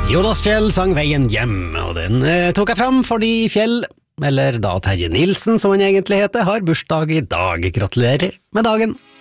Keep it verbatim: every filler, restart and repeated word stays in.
Jonas Fjell sang Veien hjem, og den eh, tok jeg fram fordi Fjell, eller da Terje Nilsen som han egentlig heter, har bursdag i dag. Gratulerer med dagen!